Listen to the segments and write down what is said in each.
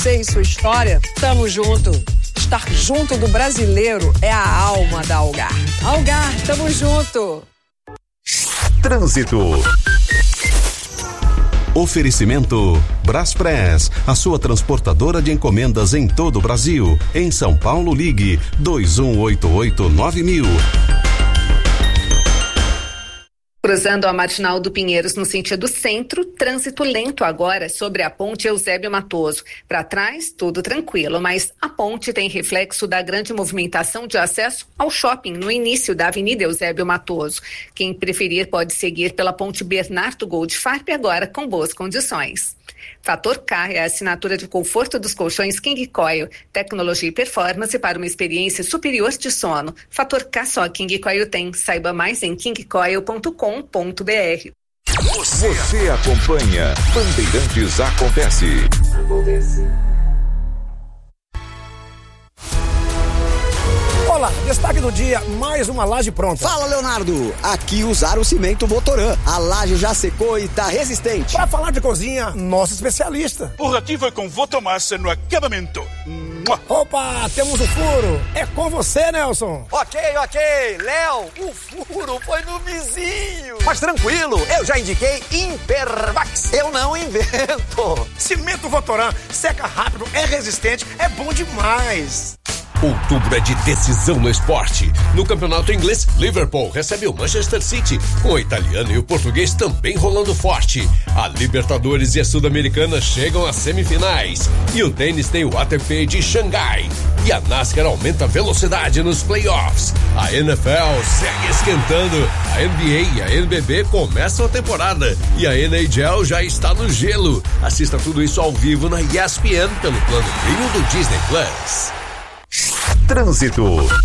Você e sua história, tamo junto. Estar junto do brasileiro é a alma da Algar. Algar, tamo junto. Trânsito. Oferecimento Braspress, a sua transportadora de encomendas em todo o Brasil. Em São Paulo, ligue 2188-9000. Cruzando a Marginal do Pinheiros no sentido centro, trânsito lento agora sobre a ponte Eusébio Matoso. Para trás, tudo tranquilo, mas a ponte tem reflexo da grande movimentação de acesso ao shopping no início da Avenida Eusébio Matoso. Quem preferir pode seguir pela ponte Bernardo Goldfarb agora com boas condições. Fator K é a assinatura de conforto dos colchões King Coil, tecnologia e performance para uma experiência superior de sono. Fator K só King Coil tem. Saiba mais em kingcoil.com.br. Você acompanha Bandeirantes Acontece. Olá, destaque do dia, mais uma laje pronta. Fala, Leonardo, aqui usaram o cimento Votoran. A laje já secou e tá resistente. Para falar de cozinha, nosso especialista. O rativo é com Votomassa no acabamento. Opa, temos um furo. É com você, Nelson. Ok. Léo, o furo foi no vizinho. Mas tranquilo, eu já indiquei Impervax. Eu não invento. Cimento Votoran, seca rápido, é resistente, é bom demais. Outubro é de decisão no esporte. No campeonato inglês, Liverpool recebe o Manchester City, com o italiano e o português também rolando forte. A Libertadores e a Sul-Americana chegam às semifinais. E o tênis tem o ATP de Xangai. E a NASCAR aumenta a velocidade nos playoffs. A NFL segue esquentando. A NBA e a NBB começam a temporada. E a NHL já está no gelo. Assista tudo isso ao vivo na ESPN pelo plano Premium do Disney Plus. Trânsito.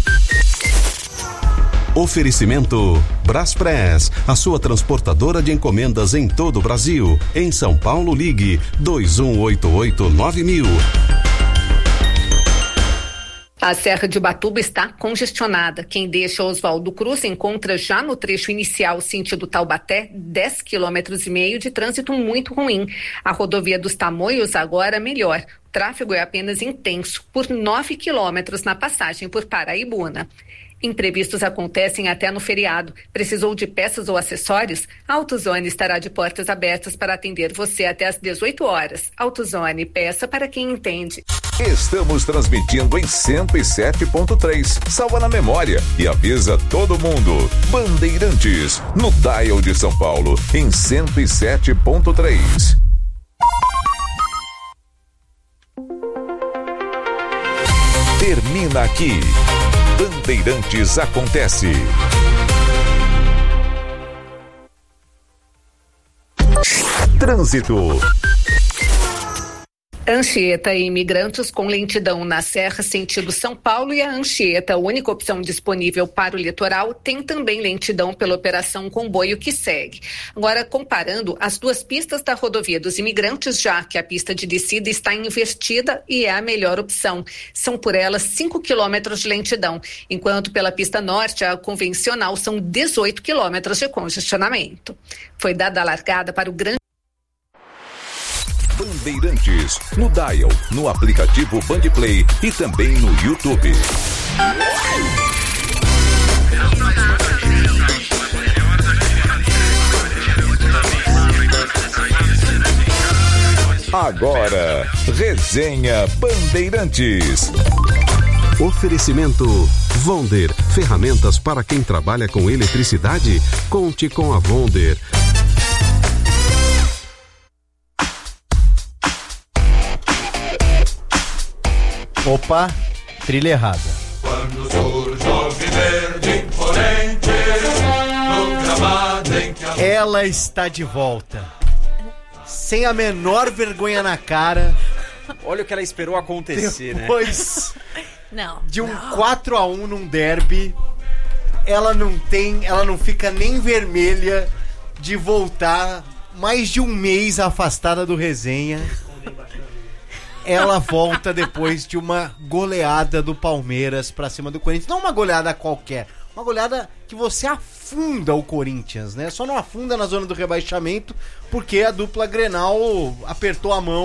Oferecimento Braspress, a sua transportadora de encomendas em todo o Brasil. Em São Paulo, ligue 2188-9000. A Serra de Ubatuba está congestionada. Quem deixa Oswaldo Cruz encontra já no trecho inicial sentido Taubaté 10,5 km de trânsito muito ruim. A rodovia dos Tamoios agora melhor. O tráfego é apenas intenso por 9 quilômetros na passagem por Paraibuna. Imprevistos acontecem até no feriado. Precisou de peças ou acessórios? A AutoZone estará de portas abertas para atender você até às 18 horas. AutoZone, peça para quem entende. Estamos transmitindo em 107.3. Salva na memória e avisa todo mundo. Bandeirantes, no dial de São Paulo, em 107.3. Termina aqui. Bandeirantes Acontece. Trânsito. Anchieta e imigrantes com lentidão na Serra sentido São Paulo e a Anchieta, única opção disponível para o litoral, tem também lentidão pela operação comboio que segue. Agora, comparando as duas pistas da rodovia dos imigrantes, já que a pista de descida está invertida e é a melhor opção. São por elas 5 quilômetros de lentidão, enquanto pela pista norte, a convencional, são 18 quilômetros de congestionamento. Foi dada a largada para o grande Bandeirantes, no dial, no aplicativo Bandplay e também no YouTube. Agora, Resenha Bandeirantes. Oferecimento Vonder, ferramentas para quem trabalha com eletricidade. Conte com a Vonder. Opa, trilha errada. Quando surge o verde imponente, no gramado em que a... Ela está de volta. Sem a menor vergonha na cara. Olha o que ela esperou acontecer, depois, né? De um 4-1 num derby, ela não fica nem vermelha de voltar mais de um mês afastada do Resenha. Ela volta depois de uma goleada do Palmeiras pra cima do Corinthians. Não uma goleada qualquer, uma goleada que você afunda o Corinthians, né? Só não afunda na zona do rebaixamento porque a dupla Grenal apertou a mão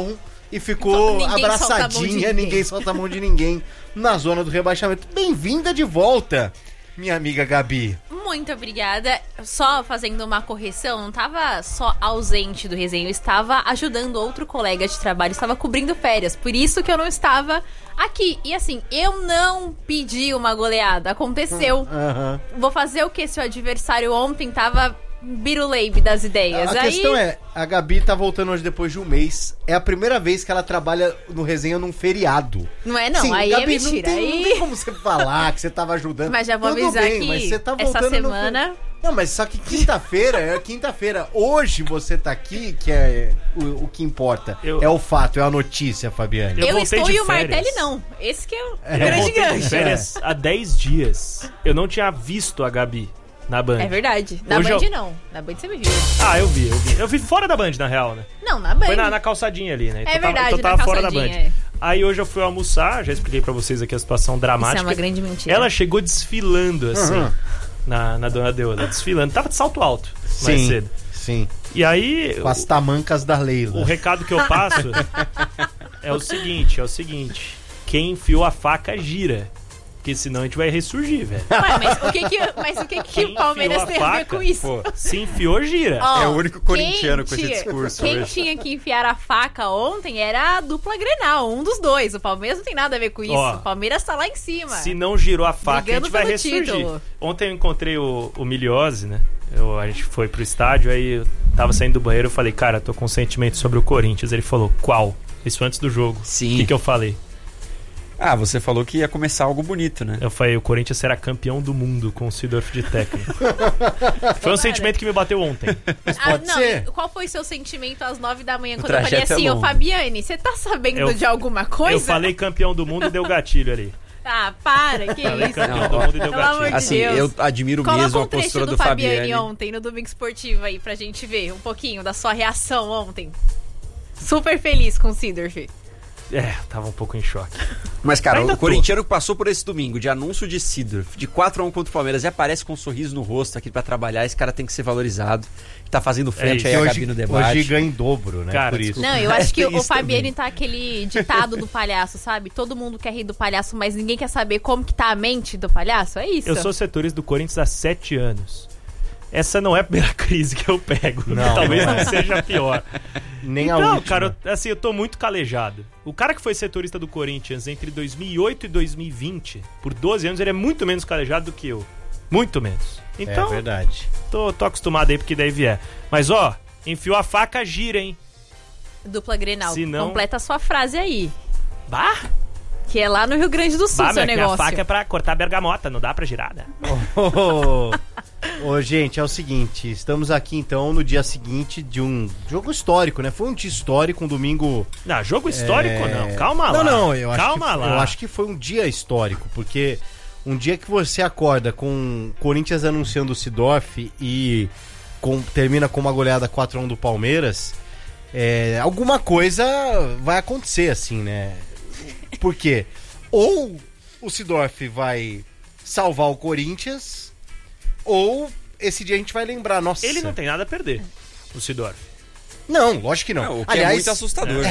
e ficou Ninguém abraçadinha, ninguém solta a mão de ninguém na zona do rebaixamento. Bem-vinda de volta, minha amiga Gabi. Muito obrigada. Só fazendo uma correção, não estava só ausente do resenha, eu estava ajudando outro colega de trabalho, estava cobrindo férias, por isso que eu não estava aqui. E assim, eu não pedi uma goleada, aconteceu. Vou fazer o que se o adversário ontem tava biruleibe das ideias? A questão é, a Gabi tá voltando hoje depois de um mês. É a primeira vez que ela trabalha no resenha num feriado. Não é não, Sim, aí Gabi, é mentira. Não tem como você falar que você tava ajudando. Mas já vou Tudo avisar bem, que mas você tá essa voltando semana... Não, mas só que quinta-feira é quinta-feira. Hoje você tá aqui, que é o que importa. É o fato, é a notícia, Fabiane. Eu estou e o Martelli não. Esse que é o grande gancho. De férias há 10 dias. Eu não tinha visto a Gabi na Band. É verdade. Na Hoje Band não. Na Band você me viu. Ah, eu vi. Eu vi fora da Band, na real, né? Não, na Band. Foi na calçadinha ali, né? É verdade, eu tava na fora da Band. calçadinha, Aí hoje eu fui almoçar, já expliquei pra vocês aqui a situação dramática. Isso é uma grande mentira. Ela chegou desfilando, assim, na Dona Deola. Desfilando. Tava de salto alto, mais cedo. Sim. E aí... Com as tamancas da Leila. O recado que eu passo é o seguinte. Quem enfiou a faca, gira. Porque senão a gente vai ressurgir, velho. Mas o que o Palmeiras tem a ver com isso? Pô, se enfiou, gira. É o único corintiano com esse discurso. Quem tinha que enfiar a faca ontem era a dupla Grenal, um dos dois. O Palmeiras não tem nada a ver com isso. O Palmeiras tá lá em cima. Se não girou a faca, brigando, a gente vai ressurgir. Título. Ontem eu encontrei o Miliose, né? A gente foi pro estádio, aí eu tava saindo do banheiro, eu falei, cara, tô com um sentimento sobre o Corinthians. Ele falou, qual? Isso antes do jogo. Sim. O que eu falei? Ah, você falou que ia começar algo bonito, né? Eu falei, o Corinthians será campeão do mundo com o Seedorf de técnico. Foi um sentimento que me bateu ontem. Pode ser. Qual foi seu sentimento às 9 da manhã, O quando eu falei assim, ô Fabiane, você tá sabendo de alguma coisa? Eu falei campeão do mundo e deu gatilho ali. Ah, para, que isso. Campeão do mundo e deu Pelo amor de assim, Deus. eu admiro mesmo a postura do Fabiane ontem no Domingo Esportivo aí, pra gente ver um pouquinho da sua reação ontem. Super feliz com o Seedorf. Tava um pouco em choque. Mas, cara, o corintiano que passou por esse domingo de anúncio de Seedorf, de 4-1 contra o Palmeiras, e aparece com um sorriso no rosto aqui pra trabalhar, esse cara tem que ser valorizado. Tá fazendo frente aí a Gabi no debate. Hoje ganha em dobro, né? Cara, por isso. Não, eu acho que o Fabiane tá aquele ditado do palhaço, sabe? Todo mundo quer rir do palhaço, mas ninguém quer saber como que tá a mente do palhaço, é isso? Eu sou setorista do Corinthians há 7 anos. Essa não é a primeira crise que eu pego. Não, talvez não seja a pior. Nem a última. Não, cara, assim, eu tô muito calejado. O cara que foi setorista do Corinthians entre 2008 e 2020, por 12 anos, ele é muito menos calejado do que eu. Muito menos. Então, é verdade. Tô acostumado aí, porque daí vier. Mas, enfiou a faca, gira, hein? Dupla Grenal. Senão... Completa a sua frase aí. Bah! Que é lá no Rio Grande do Sul, seu negócio. A faca é pra cortar bergamota, não dá pra girar, né? Gente, é o seguinte, estamos aqui então no dia seguinte de um jogo histórico, né? Foi um dia histórico, um domingo... Não, jogo histórico não, calma lá. Não, eu acho que foi um dia histórico, porque um dia que você acorda com Corinthians anunciando o Seedorf e termina com uma goleada 4-1 do Palmeiras, alguma coisa vai acontecer, assim, né? Por quê? Ou o Seedorf vai salvar o Corinthians, ou esse dia a gente vai lembrar, nossa... Ele não tem nada a perder, o Seedorf. Não, lógico que não. O que é muito assustador.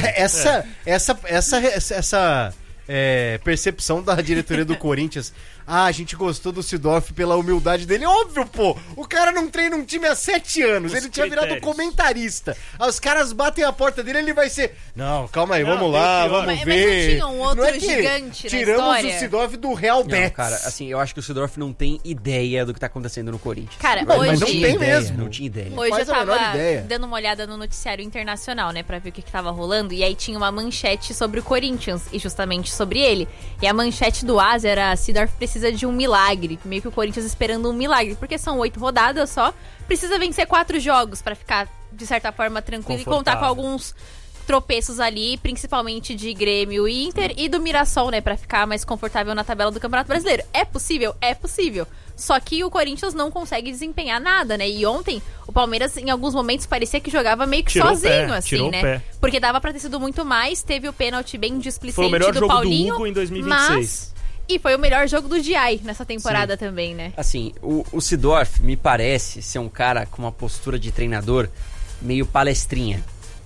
Essa percepção da diretoria do Corinthians, a gente gostou do Seedorf pela humildade dele. Óbvio, pô, o cara não treina um time há 7 anos, ele tinha virado comentarista. Os caras batem a porta dele, ele vai ser... Não, calma aí, vamos lá, vamos ver. Mas não tinha um outro gigante na história? Tiramos o Seedorf do Real Betis. Cara, assim, eu acho que o Seedorf não tem ideia do que tá acontecendo no Corinthians. Cara, mas não tem mesmo. Não tinha ideia. Hoje eu tava dando uma olhada no noticiário internacional, né, pra ver o que tava rolando, e aí tinha uma manchete sobre o Corinthians, e justamente sobre ele. E a manchete do AS era: Seedorf precisa de um milagre. Meio que o Corinthians esperando um milagre, porque são 8 rodadas só. Precisa vencer 4 jogos pra ficar, de certa forma, tranquilo e contar com alguns tropeços ali, principalmente de Grêmio e Inter e do Mirassol, né, pra ficar mais confortável na tabela do Campeonato Brasileiro. É possível? É possível. Só que o Corinthians não consegue desempenhar nada, né? E ontem, o Palmeiras, em alguns momentos, parecia que jogava meio que sozinho, assim, né? Porque dava pra ter sido muito mais. Teve o pênalti bem displicente do Paulinho. Foi o melhor jogo do Hugo em 2026. E foi o melhor jogo do Diay nessa temporada também, né? Assim, o Seedorf me parece ser um cara com uma postura de treinador meio palestrinha.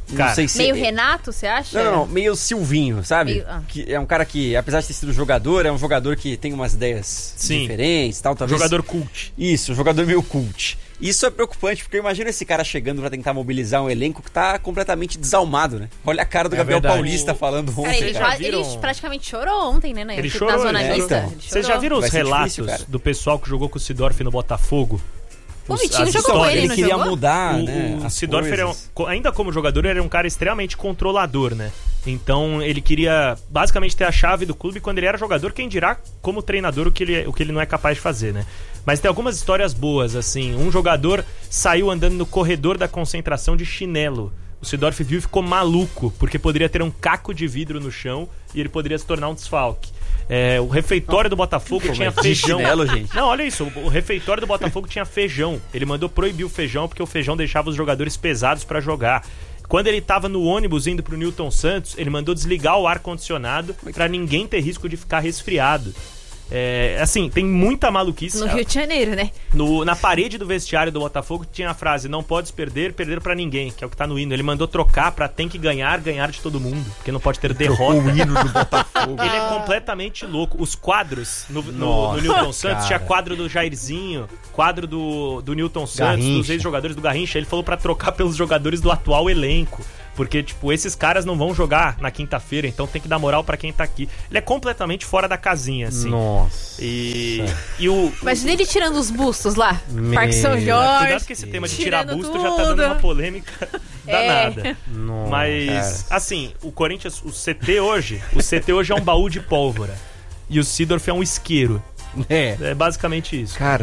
Não sei se meio Renato, você acha? Não, meio Silvinho, sabe? Que é um cara que, apesar de ter sido jogador, é um jogador que tem umas ideias diferentes, tal, talvez. Jogador cult. Isso, jogador meio cult. Isso é preocupante, porque eu imagino esse cara chegando pra tentar mobilizar um elenco que tá completamente desalmado, né? Olha a cara do Gabriel Paulista falando ontem. Ele praticamente chorou ontem, né? Ele chorou, na zona mista. Vocês já viram os relatos do pessoal que jogou com o Seedorf no Botafogo? O Vitinho jogou com ele, ele queria mudar, o Seedorf, ainda como jogador, ele era um cara extremamente controlador, né? Então ele queria basicamente ter a chave do clube quando ele era jogador, quem dirá como treinador o que ele não é capaz de fazer, né? Mas tem algumas histórias boas, assim. Um jogador saiu andando no corredor da concentração de chinelo. O Seedorf viu e ficou maluco, porque poderia ter um caco de vidro no chão e ele poderia se tornar um desfalque. O refeitório do Botafogo tinha feijão. Chinelo, gente. Não, olha isso. O refeitório do Botafogo tinha feijão. Ele mandou proibir o feijão porque o feijão deixava os jogadores pesados pra jogar. Quando ele tava no ônibus indo pro Newton Santos, ele mandou desligar o ar-condicionado pra ninguém ter risco de ficar resfriado. Assim, tem muita maluquice. No Rio de Janeiro, né? Na parede do vestiário do Botafogo tinha a frase: não podes perder pra ninguém, que é o que tá no hino. Ele mandou trocar pra tem que ganhar de todo mundo, porque não pode ter derrota. O hino do Botafogo. Ele é completamente louco. Os quadros no Newton Santos, tinha quadro do Jairzinho, quadro do Newton Santos, dos ex-jogadores do Garrincha. Ele falou pra trocar pelos jogadores do atual elenco. Porque, tipo, esses caras não vão jogar na quinta-feira, então tem que dar moral pra quem tá aqui. Ele é completamente fora da casinha, assim. Nossa. Imagina ele tirando os bustos lá. Parque São Jorge. Cuidado que esse tema de tirar busto já tá dando uma polêmica danada. Nossa. Mas, assim, o Corinthians, o CT hoje é um baú de pólvora. E o Seedorf é um isqueiro. É basicamente isso. Cara,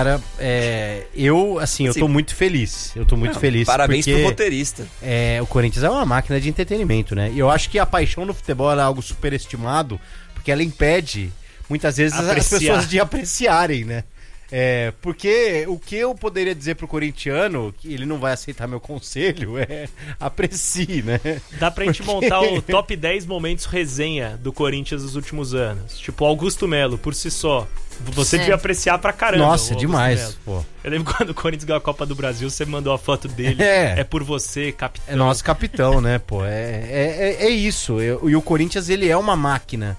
eu tô muito feliz. Eu tô muito feliz. Parabéns pro roteirista. O Corinthians é uma máquina de entretenimento, né? E eu acho que a paixão no futebol é algo superestimado, porque ela impede, muitas vezes, as pessoas de apreciarem, né? Porque o que eu poderia dizer pro corintiano, que ele não vai aceitar meu conselho, aprecie, né? Dá pra gente montar o top 10 momentos resenha do Corinthians nos últimos anos. Tipo, Augusto Melo, por si só. Você devia apreciar pra caramba. Nossa, demais, pô. Eu lembro quando o Corinthians ganhou a Copa do Brasil, você mandou a foto dele. É por você, capitão. É nosso capitão, né, pô? É isso. E o Corinthians, ele é uma máquina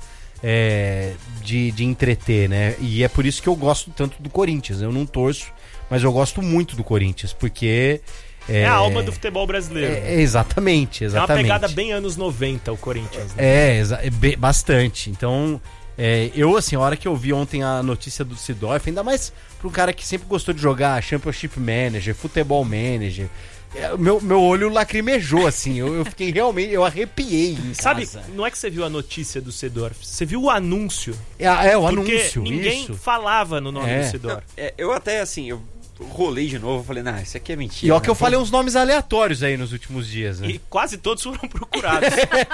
de entreter, né? E é por isso que eu gosto tanto do Corinthians. Eu não torço, mas eu gosto muito do Corinthians, porque... É a alma do futebol brasileiro. Exatamente. É uma pegada bem anos 90, o Corinthians. Né? Bastante. Então... a hora que eu vi ontem a notícia do Seedorf, ainda mais para um cara que sempre gostou de jogar Championship Manager, Futebol Manager, meu olho lacrimejou, assim, eu fiquei realmente, eu arrepiei em Sabe, casa. Não é que você viu a notícia do Seedorf, você viu o anúncio. O anúncio, ninguém falava no nome do Seedorf. Eu até, assim, eu rolei de novo, falei, isso aqui é mentira. E ó que eu falei uns nomes aleatórios aí nos últimos dias, né? E quase todos foram procurados.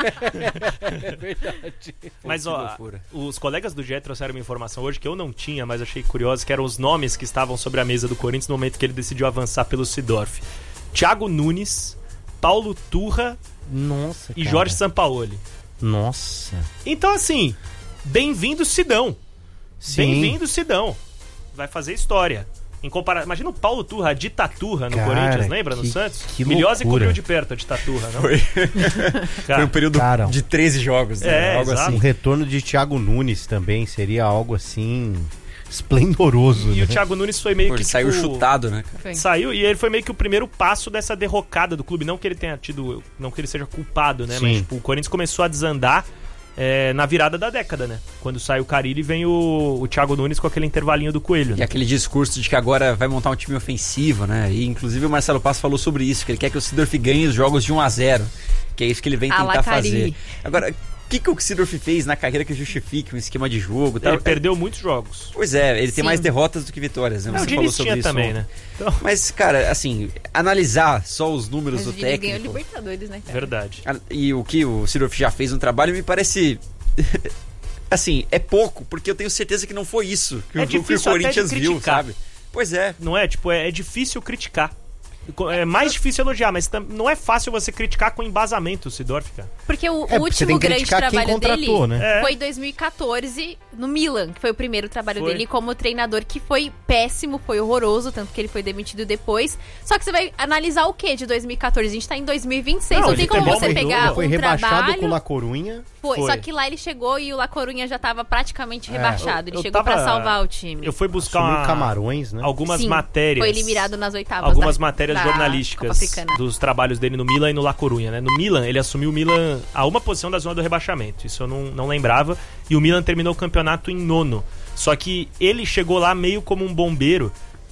É verdade. Mas os colegas do GE trouxeram uma informação hoje que eu não tinha, mas achei curioso, que eram os nomes que estavam sobre a mesa do Corinthians no momento que ele decidiu avançar pelo Seedorf. Thiago Nunes, Paulo Turra e Jorge Sampaoli. Nossa. Então, assim, bem-vindo Sidão. Sim. Bem-vindo Sidão. Vai fazer história. Imagina o Paulo Turra, a ditaturra no Corinthians, lembra? No Santos? Milhose cobriu de perto a ditaturra, não? Foi um período de 13 jogos, né? Algo assim. Um retorno de Thiago Nunes também seria algo assim esplendoroso. E o Thiago Nunes foi meio que saiu chutado, né? Saiu e ele foi meio que o primeiro passo dessa derrocada do clube. Não que ele tenha tido, não que ele seja culpado, né? Mas o Corinthians começou a desandar na virada da década, né? Quando sai o Carille, vem o Thiago Nunes com aquele intervalinho do Coelho. E aquele discurso de que agora vai montar um time ofensivo, né? E inclusive o Marcelo Passo falou sobre isso, que ele quer que o Seedorf ganhe os jogos de 1-0, que é isso que ele vem tentar fazer. Agora, o que o Seedorf fez na carreira que justifique um esquema de jogo? Ele perdeu muitos jogos. Pois é, ele tem mais derrotas do que vitórias, né? Você falou sobre isso também, né? Então... Mas, cara, assim, analisar só os números do técnico... Ele ganhou Libertadores, né, cara? Verdade. E o que o Seedorf já fez no trabalho me parece... assim, é pouco, porque eu tenho certeza que não foi isso que o Corinthians viu, sabe? Pois é. Não é? Tipo, é difícil criticar. É mais difícil elogiar, mas não é fácil você criticar com embasamento o Sidorf, cara. Porque o último grande trabalho dele foi em 2014 no Milan, que foi o primeiro trabalho dele como treinador, que foi péssimo, foi horroroso, tanto que ele foi demitido depois. Só que você vai analisar o que de 2014? A gente tá em 2026, não tem como você pegar foi rebaixado com o La Coruña. Foi, só que lá ele chegou e o La Coruña já tava praticamente rebaixado. Ele chegou pra salvar o time. Eu fui buscar Camarões, né? Algumas matérias. Foi eliminado nas oitavas. Algumas matérias jornalísticas dos trabalhos dele no Milan e no La Coruña, né? No Milan, ele assumiu o Milan a uma posição da zona do rebaixamento. Isso eu não lembrava. E o Milan terminou o campeonato em 9º. Só que ele chegou lá meio como um bombeiro,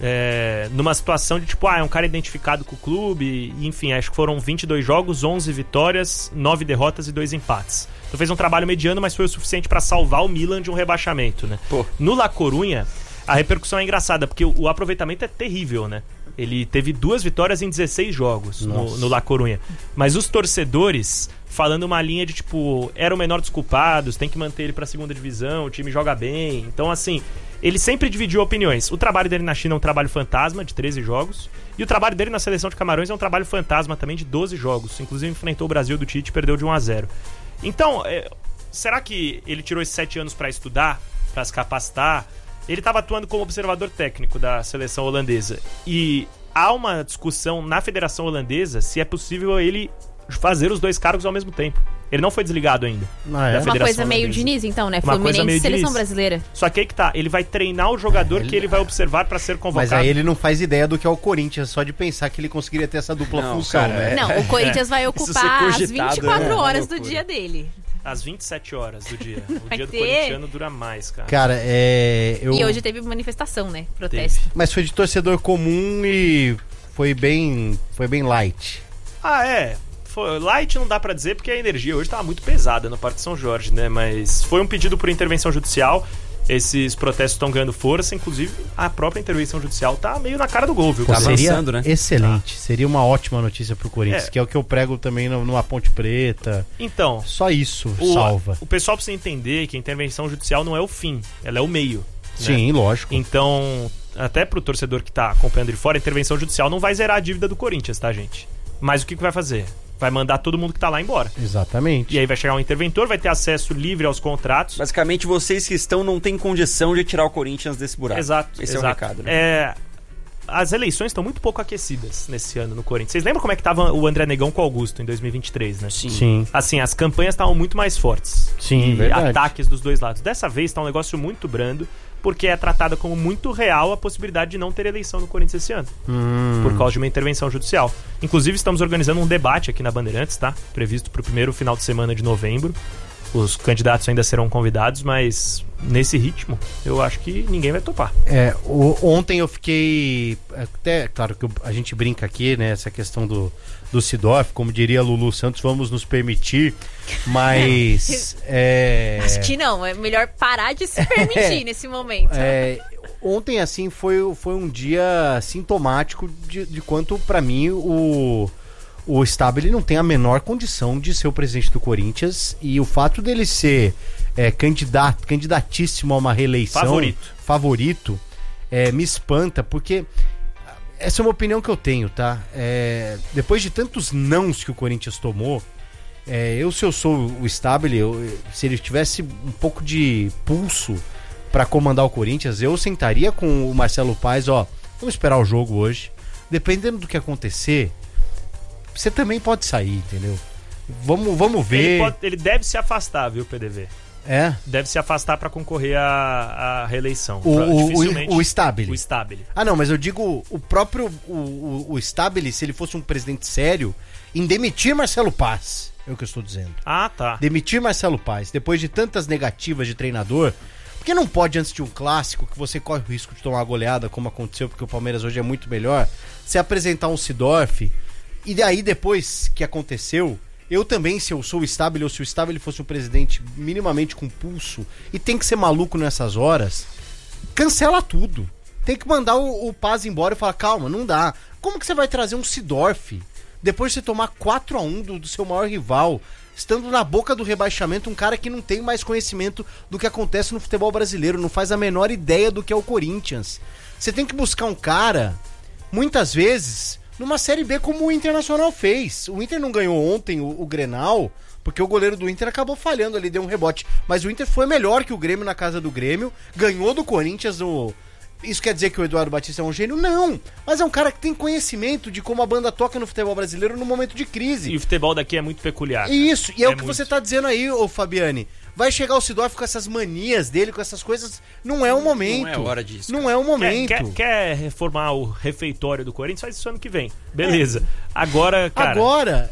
numa situação de tipo, é um cara identificado com o clube. E, enfim, acho que foram 22 jogos, 11 vitórias, 9 derrotas e 2 empates. Então fez um trabalho mediano, mas foi o suficiente para salvar o Milan de um rebaixamento, né? No La Coruña, a repercussão é engraçada, porque o aproveitamento é terrível, né? Ele teve 2 vitórias em 16 jogos no La Coruña. Mas os torcedores falando uma linha de tipo, era o menor dos culpados, tem que manter ele pra segunda divisão, o time joga bem. Então, assim, ele sempre dividiu opiniões. O trabalho dele na China é um trabalho fantasma de 13 jogos. E o trabalho dele na seleção de Camarões é um trabalho fantasma também de 12 jogos. Inclusive enfrentou o Brasil do Tite e perdeu de 1-0. Então, será que ele tirou esses 7 anos pra estudar, pra se capacitar? Ele estava atuando como observador técnico da seleção holandesa. E há uma discussão na Federação Holandesa se é possível ele fazer os 2 cargos ao mesmo tempo. Ele não foi desligado ainda. Uma coisa meio Diniz, então, né? Fluminense e seleção brasileira. Só que aí que tá, ele vai treinar o jogador que ele vai observar para ser convocado. Mas aí ele não faz ideia do que é o Corinthians, só de pensar que ele conseguiria ter essa dupla função. Cara, Não, o Corinthians vai ocupar as 24 horas do dia dele. Às 27 horas do dia. O dia do corintiano dura mais, cara. Cara, E hoje teve manifestação, né? Protesto. Mas foi de torcedor comum e foi bem light. Light não dá pra dizer porque a energia hoje tava muito pesada no Parque São Jorge, né? Mas foi um pedido por intervenção judicial. Esses protestos estão ganhando força, inclusive a própria intervenção judicial tá meio na cara do gol, viu? Tá avançando, né? Excelente, seria uma ótima notícia pro Corinthians, que é o que eu prego também numa Ponte Preta. Então, só isso salva. O pessoal precisa entender que a intervenção judicial não é o fim, ela é o meio. Sim, né? Lógico. Então, até pro torcedor que tá acompanhando de fora, a intervenção judicial não vai zerar a dívida do Corinthians, tá, gente? Mas o que vai fazer? Vai mandar todo mundo que tá lá embora. Exatamente. E aí vai chegar um interventor, vai ter acesso livre aos contratos. Basicamente, vocês que estão não têm condição de tirar o Corinthians desse buraco. Exato. Esse é o recado, né? As eleições estão muito pouco aquecidas nesse ano no Corinthians. Vocês lembram como é que tava o André Negão com o Augusto em 2023, né? Sim. Assim, as campanhas estavam muito mais fortes. Sim, e verdade. Ataques dos dois lados. Dessa vez tá um negócio muito brando, porque é tratada como muito real a possibilidade de não ter eleição no Corinthians esse ano. Por causa de uma intervenção judicial. Inclusive, estamos organizando um debate aqui na Bandeirantes, tá? Previsto pro primeiro final de semana de novembro. Os candidatos ainda serão convidados, mas nesse ritmo, eu acho que ninguém vai topar. Ontem eu fiquei... Até, claro que a gente brinca aqui, né? Essa questão do Sidorf, como diria Lulu Santos, vamos nos permitir, mas... Acho que não, é melhor parar de se permitir nesse momento. Ontem, assim, foi um dia sintomático de quanto, pra mim, o Stabile não tem a menor condição de ser o presidente do Corinthians, e o fato dele ser candidatíssimo a uma reeleição, favorito, me espanta, porque essa é uma opinião que eu tenho, tá? Depois de tantos nãos que o Corinthians tomou, se eu sou o Stabile, se ele tivesse um pouco de pulso para comandar o Corinthians, eu sentaria com o Marcelo Paes, vamos esperar o jogo hoje, dependendo do que acontecer, você também pode sair, entendeu? Vamos ver. Ele deve se afastar, viu, PDV? Deve se afastar para concorrer à reeleição. O Stabile. O Stabile. Não, mas eu digo o próprio o Stabile, se ele fosse um presidente sério, em demitir Marcelo Paes, é o que eu estou dizendo. Tá. Demitir Marcelo Paes, depois de tantas negativas de treinador, porque não pode, antes de um clássico, que você corre o risco de tomar uma goleada, como aconteceu, porque o Palmeiras hoje é muito melhor, se apresentar um Sidorf. E daí, depois que aconteceu, eu também, se eu sou o Stabile, ou se o Stabile fosse um presidente minimamente com pulso, e tem que ser maluco nessas horas, cancela tudo. Tem que mandar o Paz embora e falar, calma, não dá. Como que você vai trazer um Sidorf, depois de você tomar 4-1 do seu maior rival, estando na boca do rebaixamento, um cara que não tem mais conhecimento do que acontece no futebol brasileiro, não faz a menor ideia do que é o Corinthians. Você tem que buscar um cara, muitas vezes... numa Série B como o Internacional fez. O Inter não ganhou ontem o Grenal, porque o goleiro do Inter acabou falhando ali, deu um rebote. Mas o Inter foi melhor que o Grêmio na casa do Grêmio, ganhou do Corinthians no... Isso quer dizer que o Eduardo Batista é um gênio? Não, mas é um cara que tem conhecimento de como a banda toca no futebol brasileiro no momento de crise. E o futebol daqui é muito peculiar. Isso, e é o que você tá dizendo aí, ô Fabiane. Vai chegar o Sidorf com essas manias dele, com essas coisas. Não é o momento. Não é hora disso. Não é o momento. Quer reformar o refeitório do Corinthians? Faz isso ano que vem. Beleza. Agora, cara... Agora,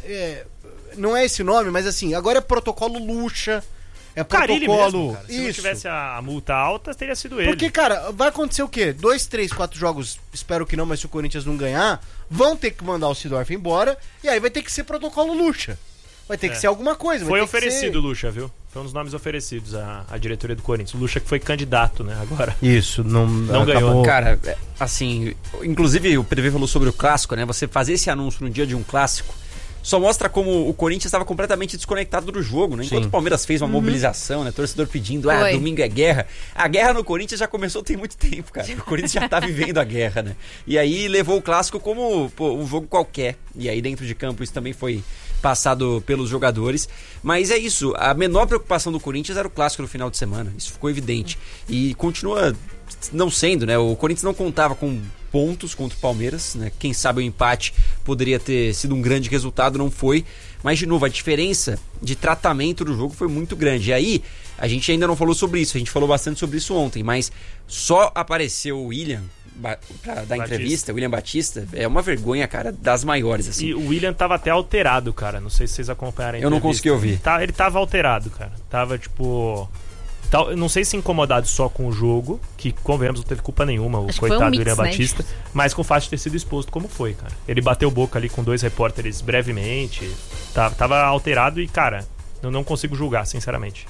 não é esse o nome, mas assim, agora é protocolo Lucha. É Carille protocolo. Mesmo, cara. Se não tivesse a multa alta, teria sido ele. Porque, cara, vai acontecer o quê? 2, 3, 4 jogos, espero que não, mas se o Corinthians não ganhar, vão ter que mandar o Sidorf embora, e aí vai ter que ser protocolo Lucha. Vai ter que ser alguma coisa. Foi oferecido o Lucha, viu? Foi um dos nomes oferecidos à diretoria do Corinthians. O Lucha que foi candidato, né, agora. Isso, não ganhou. Cara, assim, inclusive o PV falou sobre o clássico, né? Você fazer esse anúncio no dia de um clássico só mostra como o Corinthians estava completamente desconectado do jogo, né? Enquanto o Palmeiras fez uma mobilização, né? Torcedor pedindo, domingo é guerra. A guerra no Corinthians já começou tem muito tempo, cara. O Corinthians já tá vivendo a guerra, né? E aí levou o clássico como um jogo qualquer. E aí dentro de campo isso também foi passado pelos jogadores. Mas é isso, a menor preocupação do Corinthians era o clássico no final de semana. Isso ficou evidente. E continua não sendo, né? O Corinthians não contava com pontos contra o Palmeiras, né? Quem sabe o empate poderia ter sido um grande resultado, não foi. Mas, de novo, a diferença de tratamento do jogo foi muito grande. E aí, a gente ainda não falou sobre isso, a gente falou bastante sobre isso ontem, mas só apareceu o William pra dar entrevista, William Batista, é uma vergonha, cara, das maiores, assim. E o William tava até alterado, cara, não sei se vocês acompanharam a entrevista. Eu não consegui ouvir. Ele tava alterado, cara, tava tipo... Não sei se incomodado só com o jogo, que, convenhamos, não teve culpa nenhuma, o coitado do William Batista, mas com o fato de ter sido exposto como foi, cara. Ele bateu boca ali com 2 repórteres brevemente, tava alterado e, cara, eu não consigo julgar, sinceramente.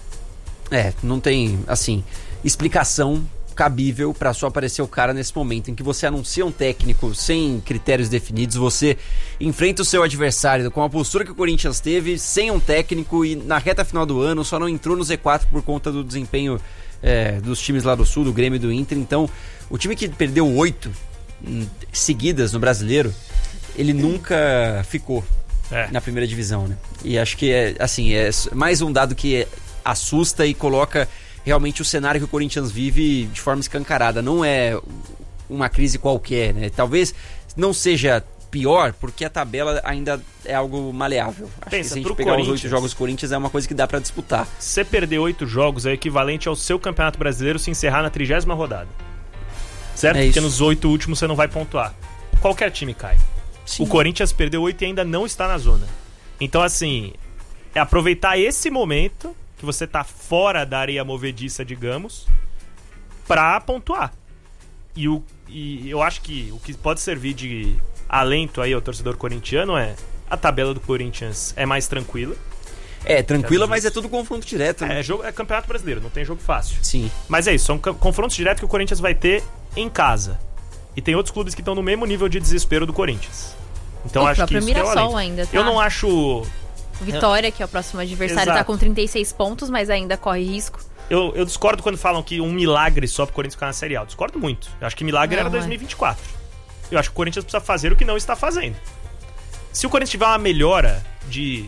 Não tem, assim, explicação cabível pra só aparecer o cara nesse momento em que você anuncia um técnico sem critérios definidos, você enfrenta o seu adversário com a postura que o Corinthians teve, sem um técnico, e na reta final do ano só não entrou no Z4 por conta do desempenho dos times lá do Sul, do Grêmio e do Inter. Então, o time que perdeu 8 seguidas no Brasileiro, ele nunca ficou na primeira divisão, né? E acho que é mais um dado que assusta e coloca realmente o cenário que o Corinthians vive de forma escancarada. Não é uma crise qualquer, né? Talvez não seja pior, porque a tabela ainda é algo maleável. Acho que se a gente pegar os 8 jogos do Corinthians, é uma coisa que dá pra disputar. Você perder 8 jogos é equivalente ao seu Campeonato Brasileiro se encerrar na 30ª rodada. Certo? Porque nos 8 últimos você não vai pontuar. Qualquer time cai. Sim. O Corinthians perdeu 8 e ainda não está na zona. Então, assim, é aproveitar esse momento que você tá fora da areia movediça, digamos, pra pontuar. E eu acho que o que pode servir de alento aí ao torcedor corintiano é a tabela do Corinthians é mais tranquila. Tranquila, mas é tudo confronto direto, né? É Campeonato Brasileiro, não tem jogo fácil. Sim. Mas é isso, são confrontos diretos que o Corinthians vai ter em casa. E tem outros clubes que estão no mesmo nível de desespero do Corinthians. Então acho que isso é o alento. Ainda, tá? Eu não acho... Vitória, que é o próximo adversário, tá com 36 pontos, mas ainda corre risco. Eu discordo quando falam que um milagre só pro Corinthians ficar na Série A. Eu discordo muito. Eu acho que milagre era 2024. Eu acho que o Corinthians precisa fazer o que não está fazendo. Se o Corinthians tiver uma melhora de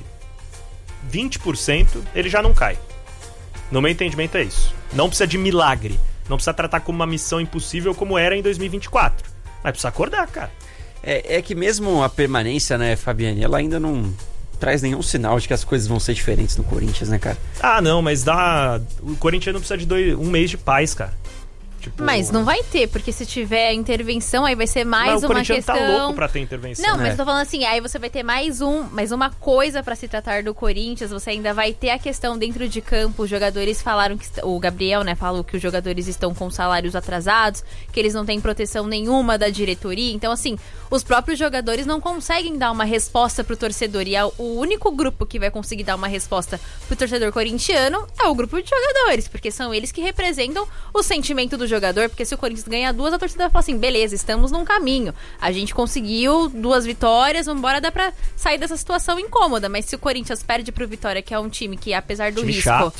20%, ele já não cai. No meu entendimento é isso. Não precisa de milagre. Não precisa tratar como uma missão impossível como era em 2024. Mas precisa acordar, cara. É que mesmo a permanência, né, Fabiane, ela ainda não traz nenhum sinal de que as coisas vão ser diferentes no Corinthians, né, cara? Não, mas o Corinthians não precisa de um mês de paz, cara. Mas não vai ter, porque se tiver intervenção, aí vai ser mais uma questão... O Corinthians tá louco pra ter intervenção. Não, mas eu tô falando assim, aí você vai ter mais uma coisa pra se tratar do Corinthians, você ainda vai ter a questão dentro de campo, os jogadores falaram que... O Gabriel, né, falou que os jogadores estão com salários atrasados, que eles não têm proteção nenhuma da diretoria, então assim, os próprios jogadores não conseguem dar uma resposta pro torcedor, e o único grupo que vai conseguir dar uma resposta pro torcedor corintiano é o grupo de jogadores, porque são eles que representam o sentimento do jogador, porque se o Corinthians ganhar 2, a torcida vai falar assim, beleza, estamos num caminho, a gente conseguiu 2 vitórias, vambora, dá pra sair dessa situação incômoda, mas se o Corinthians perde pro Vitória, que é um time que, apesar do risco,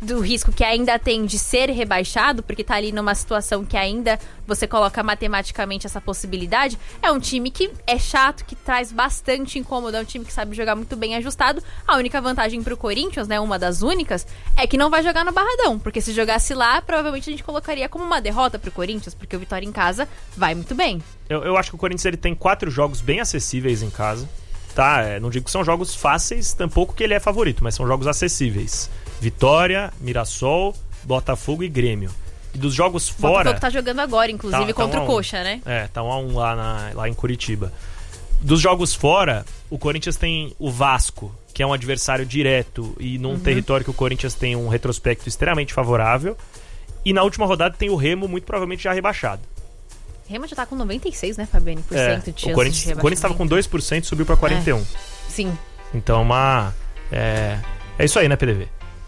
do risco que ainda tem de ser rebaixado, porque tá ali numa situação que ainda você coloca matematicamente essa possibilidade, é um time que é chato, que traz bastante incômodo, é um time que sabe jogar muito bem ajustado. A única vantagem pro Corinthians, né, uma das únicas, é que não vai jogar no Barradão, porque se jogasse lá, provavelmente a gente colocaria como uma derrota pro Corinthians, porque o Vitória em casa vai muito bem. Eu acho que o Corinthians ele tem 4 jogos bem acessíveis em casa, tá? Não digo que são jogos fáceis, tampouco que ele é favorito, mas são jogos acessíveis. Vitória, Mirassol, Botafogo e Grêmio. E dos jogos fora... Botafogo tá jogando agora, inclusive, contra o Coxa, né? Tá 1-1 lá em Curitiba. Dos jogos fora, o Corinthians tem o Vasco, que é um adversário direto e num território que o Corinthians tem um retrospecto extremamente favorável. E na última rodada tem o Remo, muito provavelmente já rebaixado. Remo já tá com 96, né, Fabiane? De chance de rebaixamento. O Corinthians tava com 2%, subiu pra 41%. Sim. Então, é isso aí, né, PDV?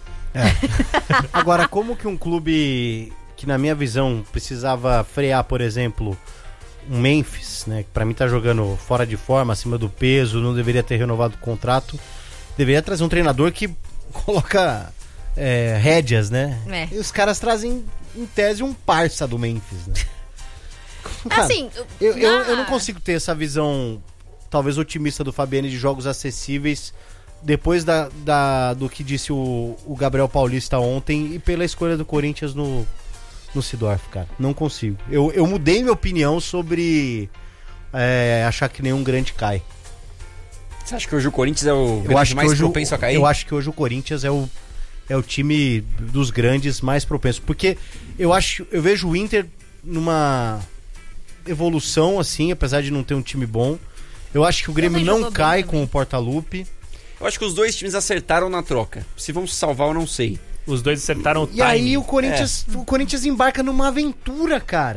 Agora, como que um clube que, na minha visão, precisava frear, por exemplo, um Memphis, né, que pra mim tá jogando fora de forma, acima do peso, não deveria ter renovado o contrato, deveria trazer um treinador que coloca rédeas, né? E os caras trazem, em tese, um parça do Memphis, né? Cara, assim, eu não consigo ter essa visão, talvez otimista, do Fabiane de jogos acessíveis depois do que disse o Gabriel Paulista ontem e pela escolha do Corinthians no Seedorf, cara. Não consigo. Eu mudei minha opinião sobre achar que nenhum grande cai. Você acha que hoje o Corinthians é o grande mais propenso a cair? Eu acho que hoje o Corinthians é o time dos grandes mais propenso. Porque eu vejo o Inter numa evolução, assim, apesar de não ter um time bom. Eu acho que o Grêmio não cai com o Portaluppi. Eu acho que os dois times acertaram na troca. Se vão se salvar, eu não sei. Os dois acertaram o timing. E aí o Corinthians embarca numa aventura, cara.